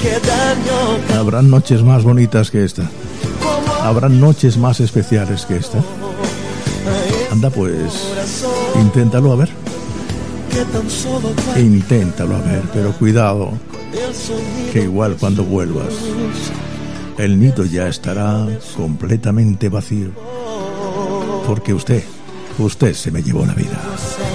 Habrán noches más bonitas que esta. Habrán noches más especiales que esta. Anda pues, inténtalo a ver. Inténtalo a ver, pero cuidado, que igual cuando vuelvas, el nido ya estará completamente vacío. Porque usted se me llevó la vida.